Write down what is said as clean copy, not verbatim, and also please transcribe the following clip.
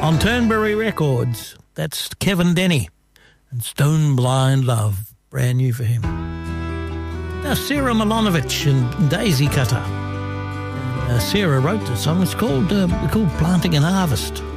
On Turnberry Records, that's Kevin Denny and Stone Blind Love, brand new for him. Now, Sarah Milonovich and Daisy Cutter. Sarah wrote the song. It's called Planting and Harvest.